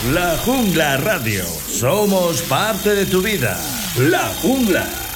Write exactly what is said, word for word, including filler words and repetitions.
La Jungla Radio. Somos parte de tu vida. La Jungla.